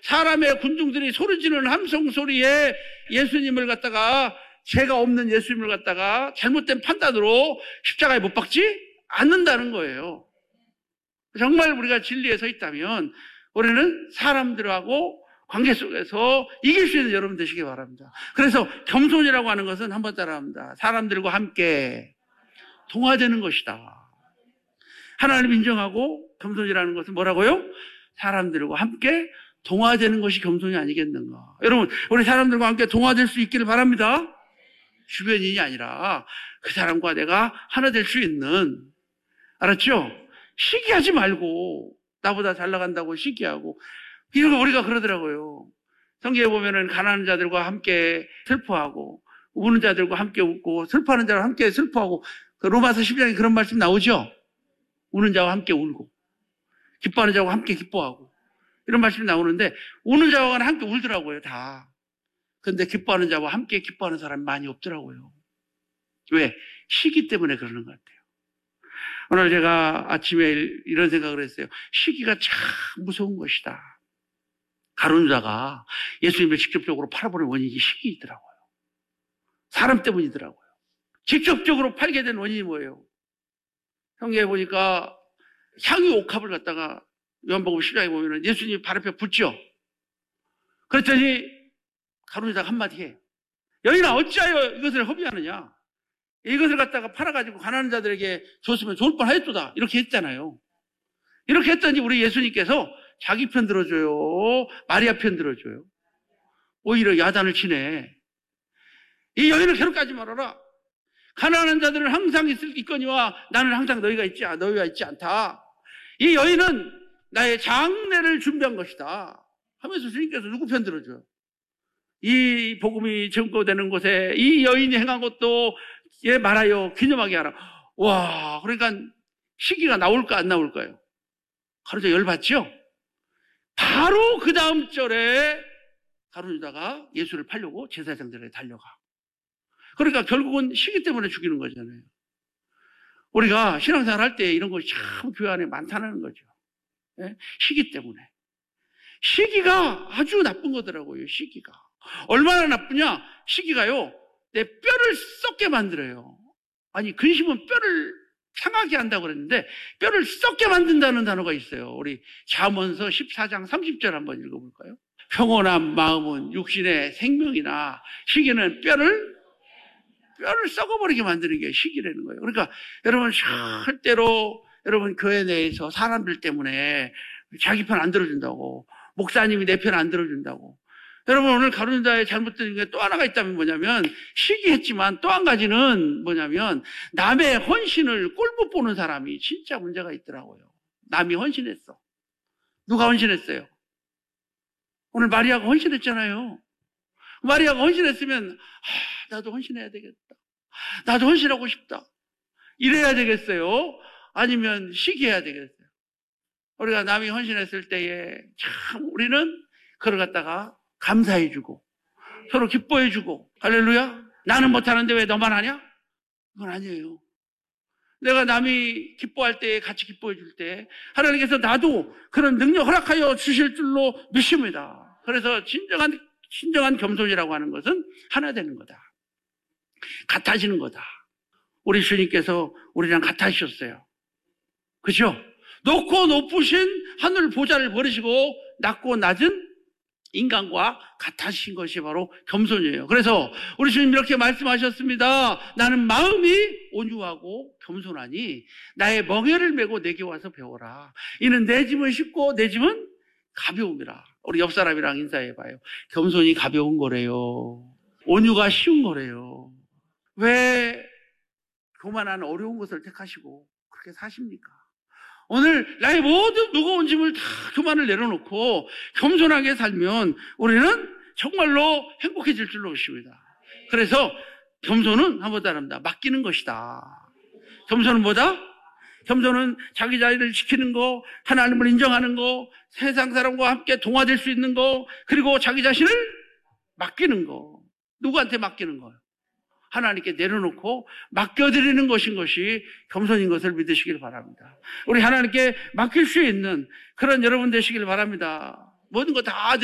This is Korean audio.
사람의 군중들이 소리지르는 함성 소리에 예수님을 갖다가, 죄가 없는 예수님을 갖다가 잘못된 판단으로 십자가에 못 박지 않는다는 거예요. 정말 우리가 진리에 서 있다면 우리는 사람들하고 관계 속에서 이길 수 있는 여러분 되시기 바랍니다. 그래서 겸손이라고 하는 것은 한번 따라합니다. 사람들과 함께 동화되는 것이다. 하나님 인정하고 겸손이라는 것은 뭐라고요? 사람들과 함께 동화되는 것이 겸손이 아니겠는가. 여러분, 우리 사람들과 함께 동화될 수 있기를 바랍니다. 주변인이 아니라 그 사람과 내가 하나 될 수 있는, 알았죠? 시기하지 말고 나보다 잘 나간다고 시기하고, 이런 거 우리가 그러더라고요. 성경에 보면은 가난한 자들과 함께 슬퍼하고 우는 자들과 함께 웃고 슬퍼하는 자와 함께 슬퍼하고, 그 로마서 12장에 그런 말씀 나오죠? 우는 자와 함께 울고 기뻐하는 자와 함께 기뻐하고, 이런 말씀이 나오는데 우는 자와 함께 울더라고요, 다. 그런데 기뻐하는 자와 함께 기뻐하는 사람이 많이 없더라고요. 왜? 시기 때문에 그러는 것 같아요. 오늘 제가 아침에 이런 생각을 했어요. 시기가 참 무서운 것이다. 가룟 유다가 예수님을 직접적으로 팔아버린 원인이 시기이더라고요. 사람 때문이더라고요. 직접적으로 팔게 된 원인이 뭐예요? 성경에 보니까 향유 옥합을 갖다가 요한복음 10장에 보면 예수님이 발 앞에 붙죠. 그랬더니 가룟 유다가 한마디 해. 여인아, 어찌하여 이것을 허비하느냐? 이것을 갖다가 팔아가지고 가난한 자들에게 줬으면 좋을 뻔하였도다. 이렇게 했잖아요. 이렇게 했더니 우리 예수님께서 자기 편 들어줘요, 마리아 편 들어줘요. 오히려 야단을 치네. 이 여인을 괴롭게 말아라. 가난한 자들은 항상 있거니와 나는 항상 너희가 있지 않다. 이 여인은 나의 장례를 준비한 것이다 하면서 주님께서 누구 편 들어줘요? 이 복음이 증거되는 곳에 이 여인이 행한 것도 얘 말하여 기념하게 하라. 와, 그러니까 시기가 나올까 안 나올까요? 가룟 유다 열받죠? 바로 그 다음 절에 가룟 유다가 예수를 팔려고 제사장들에게 달려가. 그러니까 결국은 시기 때문에 죽이는 거잖아요. 우리가 신앙생활 할 때 이런 것이 참 교회 안에 많다는 거죠. 네? 시기 때문에. 시기가 아주 나쁜 거더라고요, 시기가. 얼마나 나쁘냐? 시기가요, 내 뼈를 썩게 만들어요. 아니, 근심은 뼈를 상하게 한다고 그랬는데 뼈를 썩게 만든다는 단어가 있어요. 우리 잠언서 14장 30절 한번 읽어볼까요? 평온한 마음은 육신의 생명이나 시기는 뼈를 썩어버리게 만드는 게 시기라는 거예요. 그러니까 여러분, 절대로 여러분 교회 내에서 사람들 때문에 자기 편 안 들어준다고, 목사님이 내 편 안 들어준다고. 여러분, 오늘 가룟 유다의 잘못된 게 또 하나가 있다면 뭐냐면, 시기했지만 또 한 가지는 뭐냐면 남의 헌신을 꼴못 보는 사람이 진짜 문제가 있더라고요. 남이 헌신했어. 누가 헌신했어요? 오늘 마리아가 헌신했잖아요. 마리아가 헌신했으면 나도 헌신해야 되겠다. 나도 헌신하고 싶다. 이래야 되겠어요? 아니면 시기해야 되겠어요? 우리가 남이 헌신했을 때에 참 우리는 그걸 갖다가 감사해주고 서로 기뻐해주고, 할렐루야, 나는 못하는데 왜 너만 하냐? 그건 아니에요. 내가 남이 기뻐할 때 같이 기뻐해 줄 때 하나님께서 나도 그런 능력 허락하여 주실 줄로 믿습니다. 그래서 진정한 겸손이라고 하는 것은 하나 되는 거다. 같아지는 거다. 우리 주님께서 우리랑 같아지셨어요. 그렇죠? 높고 높으신 하늘 보좌를 버리시고 낮고 낮은 인간과 같아지신 것이 바로 겸손이에요. 그래서 우리 주님 이렇게 말씀하셨습니다. 나는 마음이 온유하고 겸손하니 나의 멍에를 메고 내게 와서 배워라. 이는 내 짐은 쉽고 내 짐은 가벼움이라. 우리 옆 사람이랑 인사해봐요. 겸손이 가벼운 거래요. 온유가 쉬운 거래요. 왜 교만한 어려운 것을 택하시고 그렇게 사십니까? 오늘 나의 모든 무거운 짐을 다 교만을 내려놓고 겸손하게 살면 우리는 정말로 행복해질 줄로 믿습니다. 그래서 겸손은 한번 따라합니다. 맡기는 것이다. 겸손은 뭐다? 겸손은 자기 자리를 지키는 거, 하나님을 인정하는 거, 세상 사람과 함께 동화될 수 있는 거, 그리고 자기 자신을 맡기는 거. 누구한테 맡기는 거예요? 하나님께 내려놓고 맡겨드리는 것이 겸손인 것을 믿으시길 바랍니다. 우리 하나님께 맡길 수 있는 그런 여러분 되시길 바랍니다. 모든 거 다